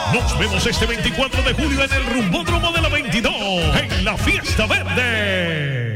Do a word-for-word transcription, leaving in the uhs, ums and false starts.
Nos vemos este veinticuatro de julio en el Rumbódromo de la veintidós, en la Fiesta Verde.